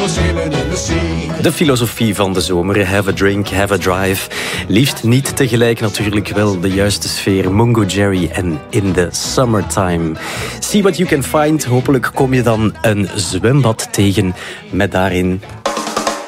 sailing in the sea. De filosofie van de zomer. Have a drink, have a drive. Liefst niet tegelijk natuurlijk wel de juiste sfeer. Mungo Jerry en In the Summertime. See what you can find. Hopelijk kom je dan een zwembad tegen met daarin